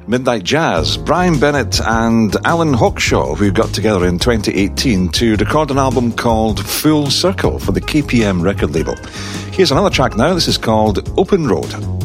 Midnight Jazz, Brian Bennett and Alan Hawkshaw, who got together in 2018 to record an album called Full Circle for the KPM record label. Here's another track now. This is called Open Road.